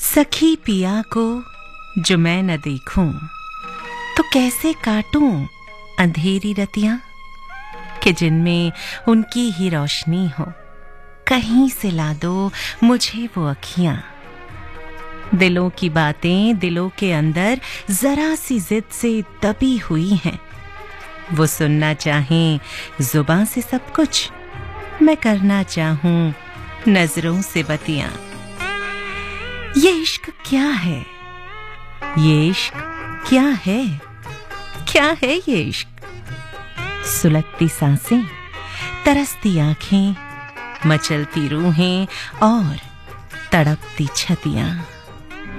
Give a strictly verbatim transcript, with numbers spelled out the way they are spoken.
सखी पिया को जो मैं न देखूं तो कैसे काटूं अंधेरी रतियां कि जिनमें उनकी ही रोशनी हो। कहीं से ला दो मुझे वो अखियां। दिलों की बातें दिलों के अंदर जरा सी जिद से दबी हुई हैं। वो सुनना चाहें जुबान से सब कुछ, मैं करना चाहूं नजरों से बतियां। ये इश्क क्या है, ये इश्क क्या है, क्या है ये इश्क? सुलगती सांसें, तरसती आंखें, मचलती रूहें और तड़पती छतियां।